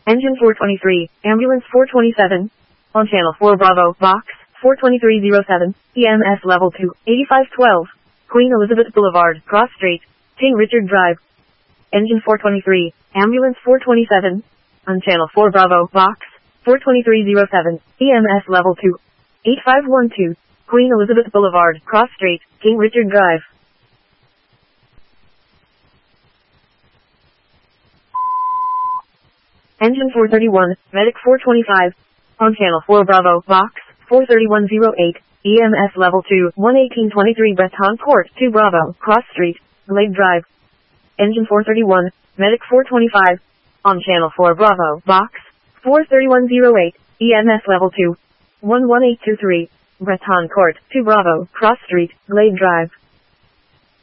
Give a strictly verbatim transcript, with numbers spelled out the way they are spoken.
Engine four twenty-three, Ambulance four twenty-seven. On Channel four Bravo, Box four twenty-three zero seven, E M S Level two, eighty-five twelve. Queen Elizabeth Boulevard, Cross Street, King Richard Drive. Engine four twenty-three, Ambulance four twenty-seven. On Channel four Bravo, Box four twenty-three zero seven, E M S Level two, eighty-five twelve. Queen Elizabeth Boulevard, Cross Street, King Richard Drive. Engine four thirty-one, Medic four twenty-five. On Channel four Bravo, Box four thirty-one zero eight, E M S Level two, one eighteen twenty-three Breton Court, two Bravo, Cross Street, Glade Drive. Engine four thirty-one, Medic four twenty-five. On Channel four Bravo, Box four thirty-one zero eight, E M S Level two, one one eight two three, Breton Court, two Bravo, Cross Street, Glade Drive.